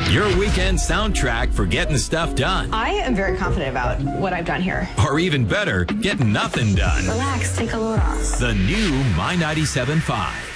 Your weekend soundtrack for getting stuff done. I am very confident about what I've done here. Or even better, getting nothing done. Relax, take a load off. The new My 97.5.